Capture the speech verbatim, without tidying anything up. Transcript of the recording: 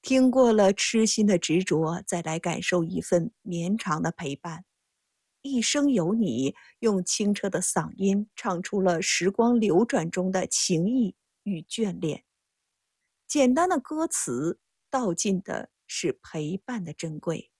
听过了痴心的执着，再来感受一份绵长的陪伴。一生有你，用清澈的嗓音唱出了时光流转中的情谊与眷恋。简单的歌词，道尽的是陪伴的珍贵。